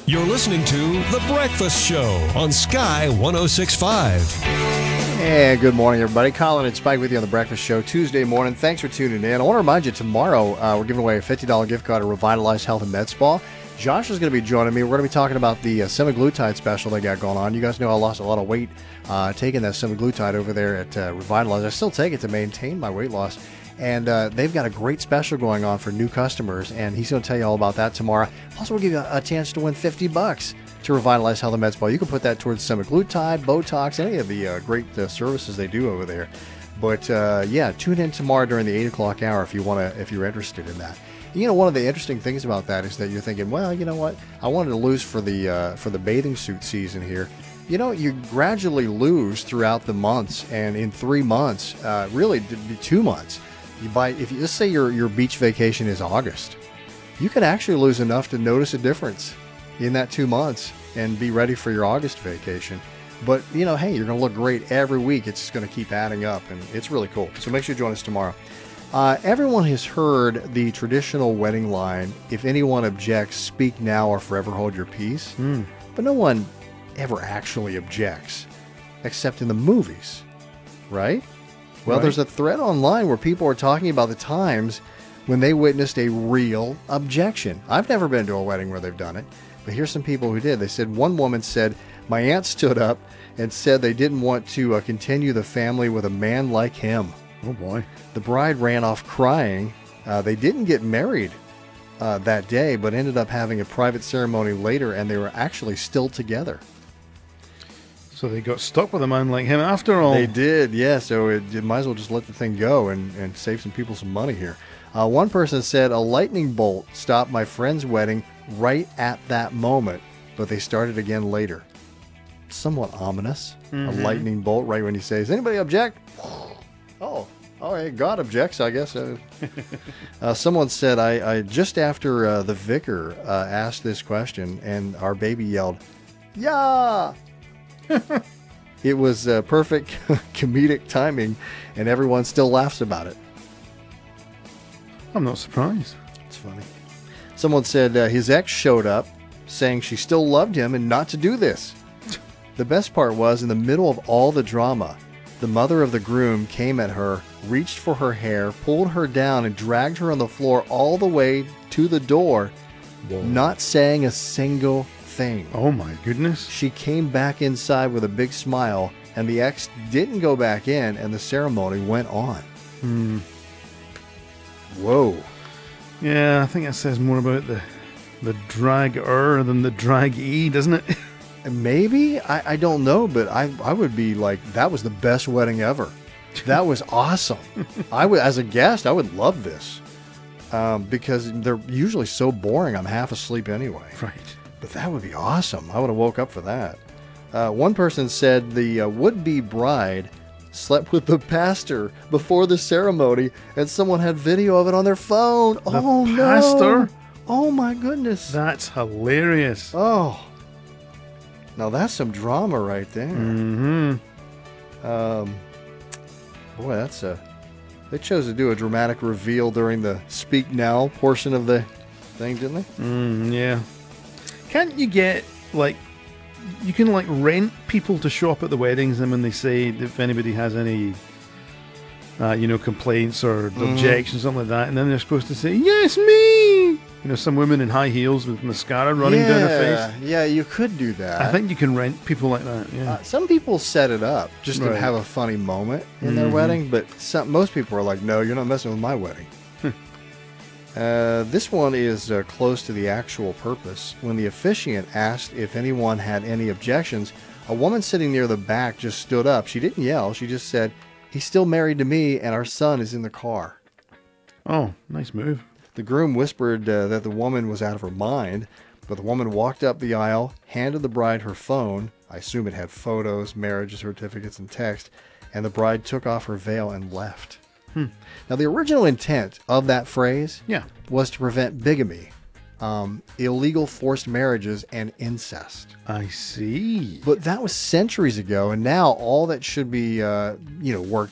You're listening to The Breakfast Show on Sky 106.5. And good morning, everybody. Colin and Spike with you on The Breakfast Show Tuesday morning. Thanks for tuning in. I want to remind you, tomorrow we're giving away a $50 gift card to Revitalize Health and Med Spa. Josh is going to be joining me. We're going to be talking about the semaglutide special they got going on. You guys know I lost a lot of weight taking that semaglutide over there at Revitalize. I still take it to maintain my weight loss. And they've got a great special going on for new customers, and he's going to tell you all about that tomorrow. Also, we'll give you a chance to win $50 to Revitalize Health and Med Spa. You can put that towards semaglutide, Botox, any of the great services they do over there. But yeah, tune in tomorrow during the 8 o'clock hour if you're interested in that. You know, one of the interesting things about that is that you're thinking, well, you know what? I wanted to lose for the bathing suit season here. You know, you gradually lose throughout the months, and in 3 months, really 2 months. If you just say your beach vacation is August, you can actually lose enough to notice a difference in that 2 months and be ready for your August vacation. But, you know, hey, you're going to look great every week. It's just going to keep adding up, and it's really cool. So make sure you join us tomorrow. Everyone has heard the traditional wedding line, if anyone objects, speak now or forever hold your peace. But no one ever actually objects, except in the movies, right? Well, There's a thread online where people are talking about the times when they witnessed a real objection. I've never been to a wedding where they've done it, but here's some people who did. They said, one woman said, my aunt stood up and said they didn't want to continue the family with a man like him. Oh, boy. The bride ran off crying. They didn't get married that day, but ended up having a private ceremony later, and they were actually still together. So they got stuck with a man like him after all. They did, yeah. So you might as well just let the thing go and save some people some money here. One person said, a lightning bolt stopped my friend's wedding right at that moment, but they started again later. Somewhat ominous. A lightning bolt right when he says, anybody object? Oh, all right, God objects, I guess. Someone said, I just after the vicar asked this question, and our baby yelled, yeah! It was perfect comedic timing, and everyone still laughs about it. I'm not surprised. It's funny. Someone said his ex showed up saying she still loved him and not to do this. The best part was, in the middle of all the drama, the mother of the groom came at her, reached for her hair, pulled her down, and dragged her on the floor all the way to the door, not saying a single thing. Oh my goodness. She came back inside with a big smile, and the ex didn't go back in, and the ceremony went on. Whoa. Yeah, I think that says more about the drag-er than the drag-e, doesn't it? Maybe? I don't know, but I would be like, that was the best wedding ever. That was awesome. As a guest, I would love this. Because they're usually so boring, I'm half asleep anyway. Right. But that would be awesome. I would have woke up for that. One person said the would-be bride slept with the pastor before the ceremony, and someone had video of it on their phone. The pastor? No! Oh my goodness. That's hilarious. Oh. Now that's some drama right there. Boy, they chose to do a dramatic reveal during the speak now portion of the thing, didn't they? Yeah. Can't you get, you can, rent people to show up at the weddings, and when they say if anybody has any, complaints or objections, something like that, and then they're supposed to say, yes, me! Some women in high heels with mascara running down their face. Yeah, you could do that. I think you can rent people like that, yeah. Some people set it up just to have a funny moment in their wedding, but most people are like, no, you're not messing with my wedding. This one is close to the actual purpose. When the officiant asked if anyone had any objections, a woman sitting near the back just stood up. She didn't yell. She just said, he's still married to me and our son is in the car. Oh, nice move. The groom whispered that the woman was out of her mind, but the woman walked up the aisle, handed the bride her phone. I assume it had photos, marriage certificates, and text, and the bride took off her veil and left. Now, the original intent of that phrase was to prevent bigamy, illegal forced marriages, and incest. I see. But that was centuries ago, and now all that should be, worked